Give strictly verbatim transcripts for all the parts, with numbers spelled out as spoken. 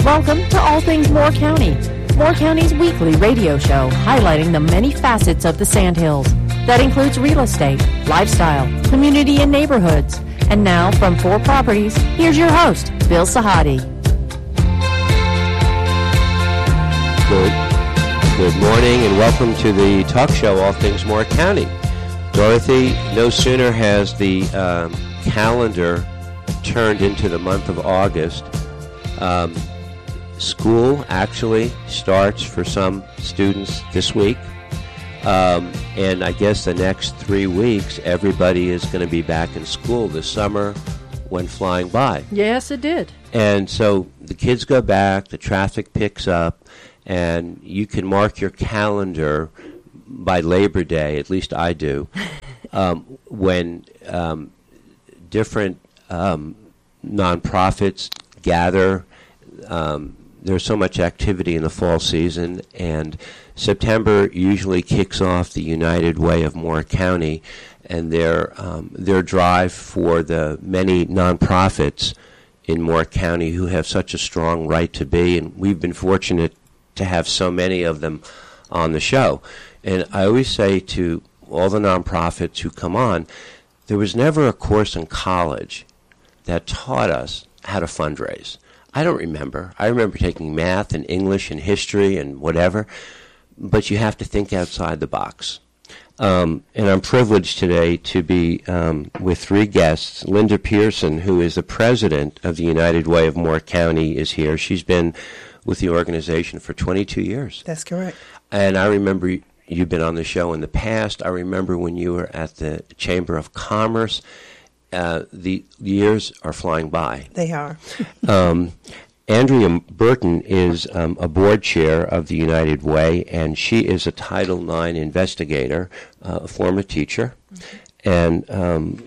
Welcome to All Things Moore County, Moore County's weekly radio show highlighting the many facets of the Sandhills. That includes real estate, lifestyle, community and neighborhoods. And now from Four Properties, here's your host, Bill Sahadi. Good, good morning and welcome to the talk show, All Things Moore County. Dorothy, no sooner has the um, calendar turned into the month of August, um, school actually starts for some students this week. Um, and I guess the next three weeks, everybody is going to be back in school. The summer went flying by. Yes, it did. And so the kids go back, the traffic picks up, and you can mark your calendar by Labor Day, at least I do, um, when um, different um, nonprofits gather. Um, there's so much activity in the fall season, and September usually kicks off the United Way of Moore County and their um, their drive for the many nonprofits in Moore County who have such a strong right to be, and we've been fortunate to have so many of them on the show. And I always say to all the nonprofits who come on, there was never a course in college that taught us how to fundraise. I don't remember. I remember taking math and English and history and whatever, but you have to think outside the box. Um, and I'm privileged today to be um, with three guests. Linda Pearson, who is the president of the United Way of Moore County, is here. She's been with the organization for twenty-two years. That's correct. And I remember you've been on the show in the past. I remember when you were at the Chamber of Commerce. Uh, the years are flying by. They are. um, Andrea Burton is um, a board chair of the United Way, and she is a Title nine investigator, uh, a former teacher. Mm-hmm. And um,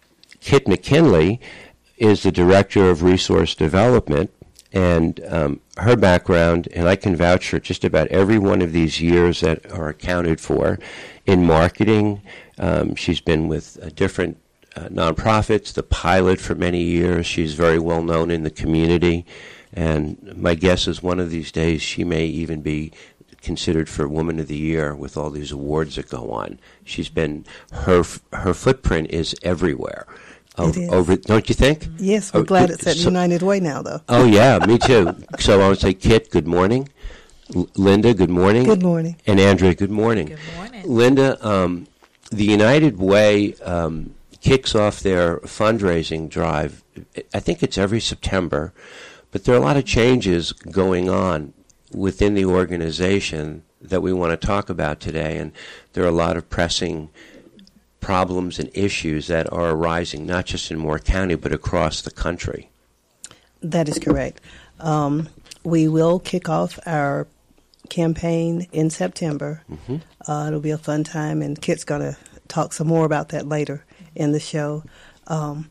Kit McKinley is the director of resource development, and um, her background, and I can vouch for just about every one of these years that are accounted for in marketing. Um, she's been with uh, different Uh, nonprofits, the pilot for many years. She's very well known in the community, and my guess is one of these days she may even be considered for Woman of the Year with all these awards that go on. She's been, her her footprint is everywhere. O- it is. Over, don't you think? Yes, we're oh, glad it's at so, United Way now, though. Oh, yeah, me too. So I would say, Kit, good morning. L- Linda, good morning. Good morning. And Andrea, good morning. Good morning. Linda, um, the United Way um, kicks off their fundraising drive. I think it's every September, but there are a lot of changes going on within the organization that we want to talk about today, and there are a lot of pressing problems and issues that are arising not just in Moore County but across the country. That is correct. Um, we will kick off our campaign in September. Mm-hmm. Uh, it'll be a fun time, and Kit's going to talk some more about that later in the show. Um,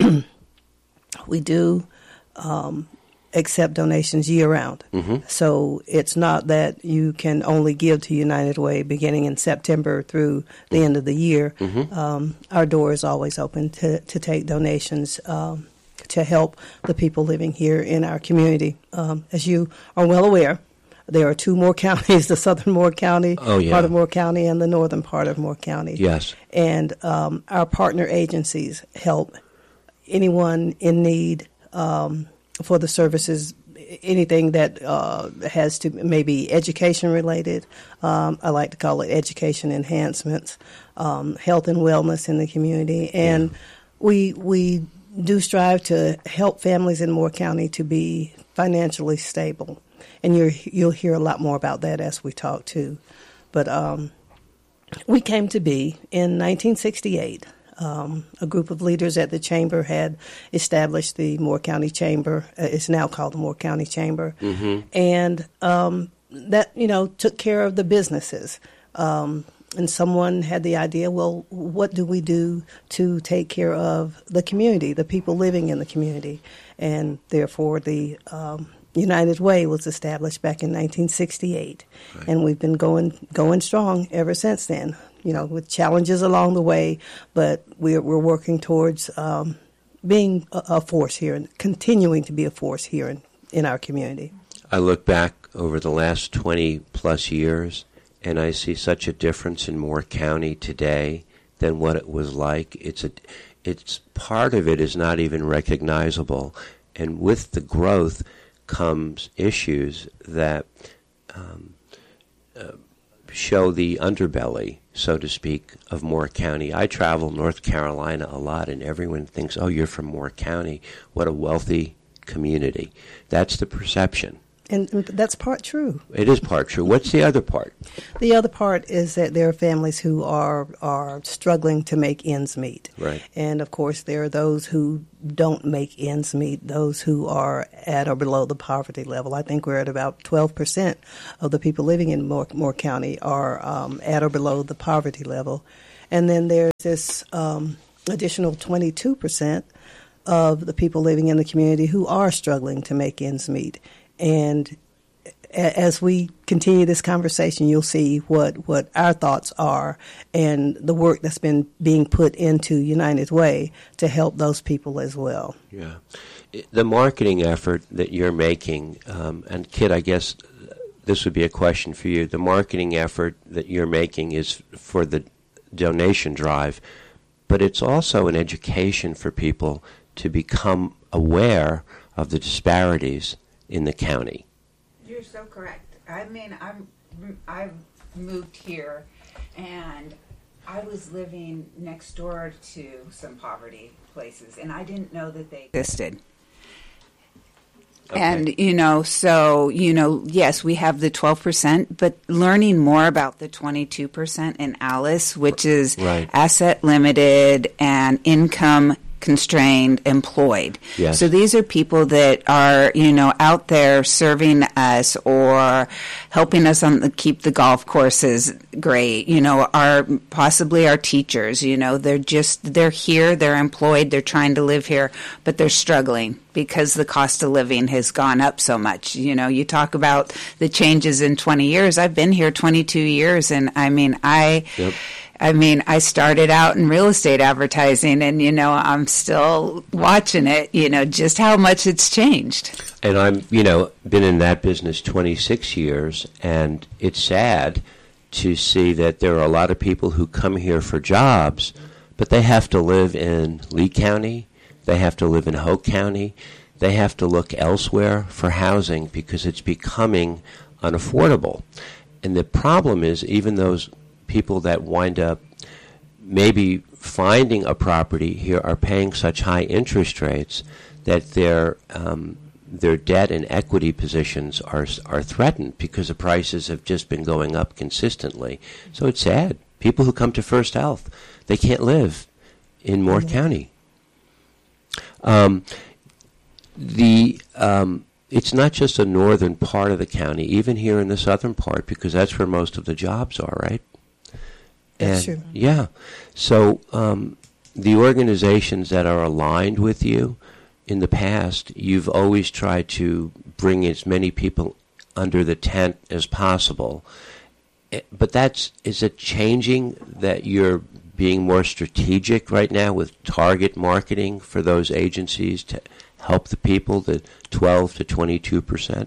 we do um, accept donations year-round. Mm-hmm. So it's not that you can only give to United Way beginning in September through the mm-hmm. end of the year. Mm-hmm. Um, our door is always open to, to take donations um, to help the people living here in our community. Um, as you are well aware, there are two Moore counties, the southern Moore County, oh, yeah. part of Moore County, and the northern part of Moore County. Yes. And um, our partner agencies help anyone in need um, for the services, anything that uh, has to maybe education related. Um, I like to call it education enhancements, um, health and wellness in the community. And yeah. we we do strive to help families in Moore County to be financially stable. And you're, you'll hear a lot more about that as we talk, too. But um, we came to be in nineteen sixty-eight. Um, a group of leaders at the Chamber had established the Moore County Chamber. Uh, it's now called the Moore County Chamber. Mm-hmm. And um, that, you know, took care of the businesses. Um, and someone had the idea, well, what do we do to take care of the community, the people living in the community? And therefore, the um, United Way was established back in nineteen sixty-eight, right. And we've been going going strong ever since then. You know, with challenges along the way, but we're we're working towards um, being a, a force here and continuing to be a force here in, in our community. I look back over the last twenty plus years, and I see such a difference in Moore County today than what it was like. It's a, it's part of it is not even recognizable, and with the growth comes issues that um, uh, show the underbelly, so to speak, of Moore County. I travel North Carolina a lot, and everyone thinks, "Oh, you're from Moore County. What a wealthy community." That's the perception. And that's part true. It is part true. What's the other part? The other part is that there are families who are are struggling to make ends meet. Right. And, of course, there are those who don't make ends meet, those who are at or below the poverty level. I think we're at about twelve percent of the people living in Moore, Moore County are um, at or below the poverty level. And then there's this um, additional twenty-two percent of the people living in the community who are struggling to make ends meet. And as we continue this conversation, you'll see what, what our thoughts are and the work that's been being put into United Way to help those people as well. Yeah. The marketing effort that you're making, um, and Kit, I guess this would be a question for you. The marketing effort that you're making is for the donation drive, but it's also an education for people to become aware of the disparities in the county. You're so correct. I mean, I'm, I've moved here, and I was living next door to some poverty places, and I didn't know that they existed. Okay. And, you know, so, you know, yes, we have the twelve percent, but learning more about the twenty-two percent in Alice, which is right. asset limited and income constrained, employed. Yes. So these are people that are, you know, out there serving us or helping us on the, keep the golf courses great, you know, are possibly our teachers, you know, they're just, they're here, they're employed, they're trying to live here, but they're struggling because the cost of living has gone up so much. You know, you talk about the changes in twenty years. I've been here twenty-two years, and I mean, I... Yep. I mean, I started out in real estate advertising, and, you know, I'm still watching it, you know, just how much it's changed. And I'm, you know, been in that business twenty-six years, and it's sad to see that there are a lot of people who come here for jobs, but they have to live in Lee County, they have to live in Hoke County, they have to look elsewhere for housing because it's becoming unaffordable. And the problem is even those people that wind up maybe finding a property here are paying such high interest rates that their um, their debt and equity positions are are threatened because the prices have just been going up consistently. So it's sad. People who come to First Health, they can't live in Moore mm-hmm. County. Um, the um, it's not just a northern part of the county, even here in the southern part, because that's where most of the jobs are, right? That's and, true. Yeah. So um, the organizations that are aligned with you, in the past, you've always tried to bring as many people under the tent as possible. But that's, is it changing that you're being more strategic right now with target marketing for those agencies to help the people, the twelve to twenty-two percent?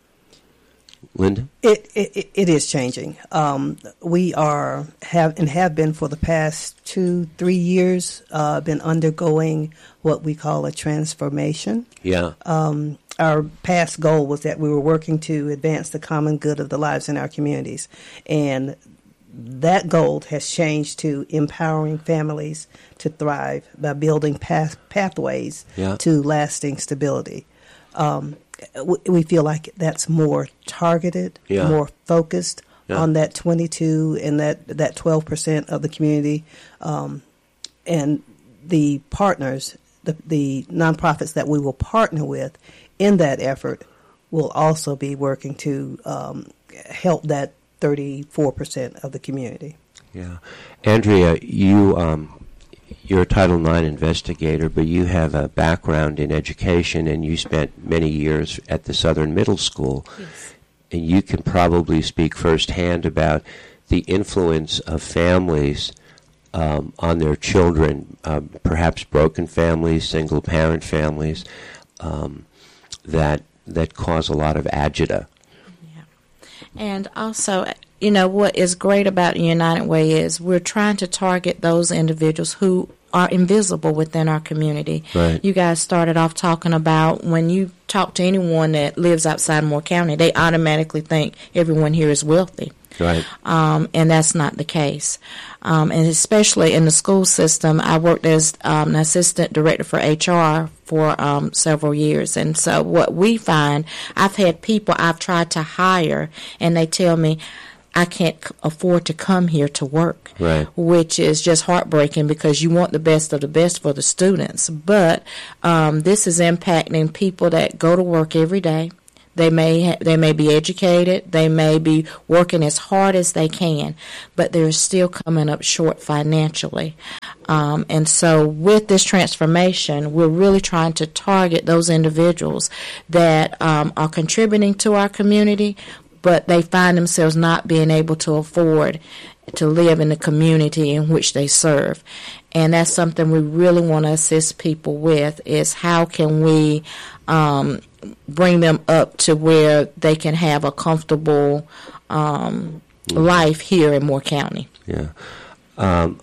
Linda? It, it it is changing. Um, we are have and have been for the past two three years uh, been undergoing what we call a transformation. Yeah. Um, our past goal was that we were working to advance the common good of the lives in our communities, and that goal has changed to empowering families to thrive by building path, pathways yeah. to lasting stability. Um, we feel like that's more targeted, yeah. more focused yeah. on that twenty-two and that, that twelve percent of the community. Um, and the partners, the, the nonprofits that we will partner with in that effort will also be working to um, help that thirty-four percent of the community. Yeah. Andrea, you... Um You're a Title nine investigator, but you have a background in education, and you spent many years at the Southern Middle School. Yes. And you can probably speak firsthand about the influence of families um, on their children, um, perhaps broken families, single-parent families, um, that that cause a lot of agita. And also, you know, what is great about United Way is we're trying to target those individuals who are invisible within our community. Right. You guys started off talking about when you talk to anyone that lives outside Moore County, they automatically think everyone here is wealthy. Right. Um, and that's not the case. Um, and especially in the school system, I worked as um, an assistant director for H R for um, several years. And so what we find, I've had people I've tried to hire, and they tell me, I can't c- afford to come here to work, right. which is just heartbreaking because you want the best of the best for the students. But um, this is impacting people that go to work every day. They may ha- they may be educated, they may be working as hard as they can, but they're still coming up short financially. Um, and so with this transformation, we're really trying to target those individuals that um, are contributing to our community, but they find themselves not being able to afford to live in the community in which they serve. And that's something we really want to assist people with, is how can we um, bring them up to where they can have a comfortable um, life here in Moore County. Yeah. Um,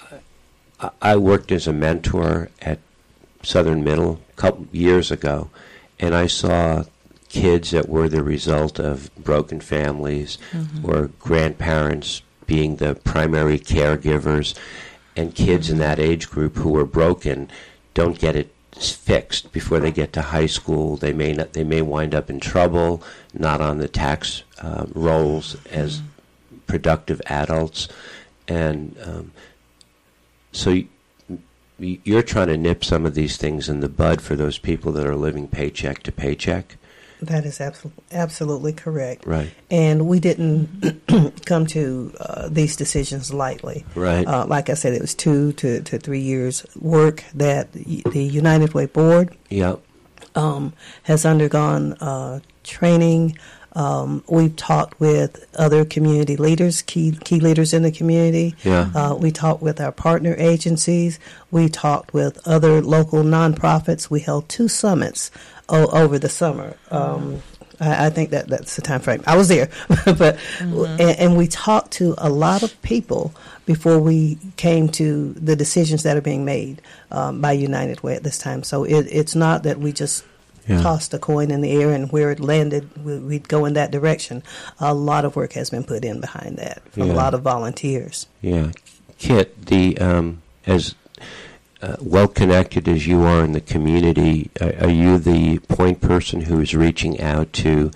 I, I worked as a mentor at Southern Middle a couple years ago, and I saw kids that were the result of broken families mm-hmm. or grandparents being the primary caregivers, and kids mm-hmm. in that age group who were broken don't get it fixed before they get to high school. They may not. They may wind up in trouble, not on the tax uh, rolls as mm-hmm. productive adults, and um, so y- you're trying to nip some of these things in the bud for those people that are living paycheck to paycheck. That is absol- absolutely correct. Right. And we didn't come to uh, these decisions lightly. Right. Uh, like I said, it was two to, to three years work that the United Way Board yep. um, has undergone uh, training. Um, we've talked with other community leaders, key key leaders in the community. Yeah. Uh, we talked with our partner agencies. We talked with other local nonprofits. We held two summits o- over the summer. Um, I, I think that that's the time frame. I was there, but mm-hmm. and, and we talked to a lot of people before we came to the decisions that are being made um, by United Way at this time. So it, it's not that we just Yeah. tossed a coin in the air and where it landed, we'd go in that direction. A lot of work has been put in behind that from yeah. a lot of volunteers. Yeah. Kit, the um, as uh, well connected as you are in the community, uh, are you the point person who is reaching out to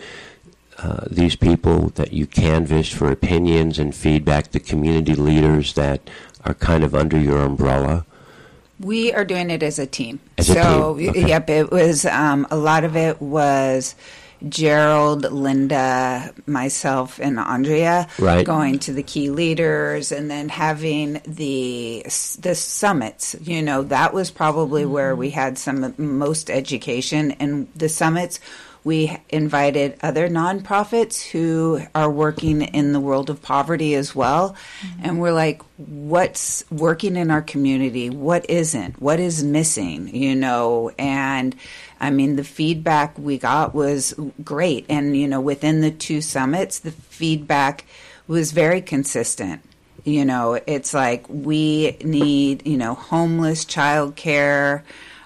uh, these people that you canvass for opinions and feedback, the community leaders that are kind of under your umbrella? We are doing it as a team. As a so, team. Okay. yep, it was um, a lot of it was Gerald, Linda, myself, and Andrea right. going to the key leaders, and then having the the summits. You know, that was probably mm-hmm. where we had some most education. And the summits, we invited other nonprofits who are working in the world of poverty as well. Mm-hmm. And we're like, what's working in our community? What isn't? What is missing? You know, and I mean, the feedback we got was great. And, you know, within the two summits, the feedback was very consistent. You know, it's like we need, you know, homeless, childcare,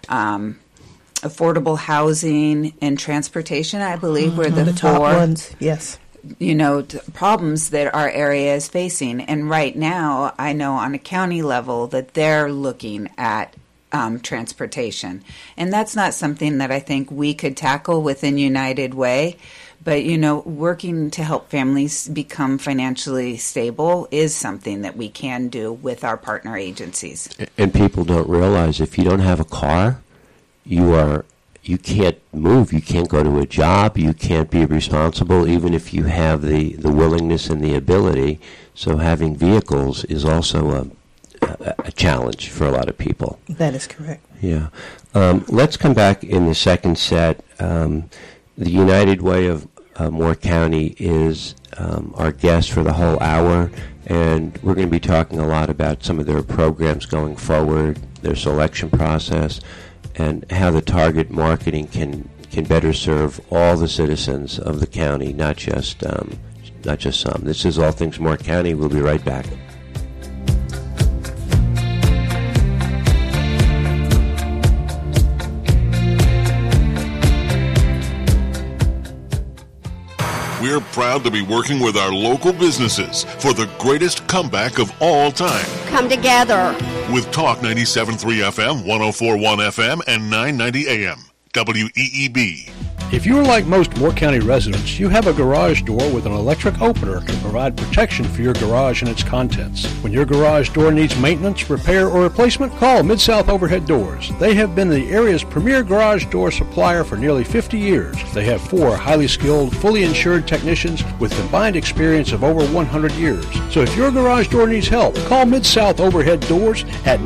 um, affordable housing, and transportation, I believe, mm-hmm. were the, the four top ones. Yes. You know, t- problems that our area is facing. And right now, I know on a county level that they're looking at um, transportation. And that's not something that I think we could tackle within United Way. But, you know, working to help families become financially stable is something that we can do with our partner agencies. And people don't realize if you don't have a car, you are you can't move, you can't go to a job, you can't be responsible, even if you have the, the willingness and the ability. So having vehicles is also a, a, a challenge for a lot of people. That is correct. Yeah. Um, let's come back in the second set. Um, the United Way of uh, Moore County is um, our guest for the whole hour, and we're going to be talking a lot about some of their programs going forward, their selection process, and how the target marketing can can better serve all the citizens of the county, not just um, not just some. This is All Things Moore County. We'll be right back. We're proud to be working with our local businesses for the greatest comeback of all time. Come together. With Talk ninety-seven point three F M, one oh four point one F M, and nine ninety A M. W E E B. If you're like most Moore County residents, you have a garage door with an electric opener to provide protection for your garage and its contents. When your garage door needs maintenance, repair, or replacement, call Mid-South Overhead Doors. They have been the area's premier garage door supplier for nearly fifty years. They have four highly skilled, fully insured technicians with combined experience of over one hundred years. So if your garage door needs help, call Mid-South Overhead Doors at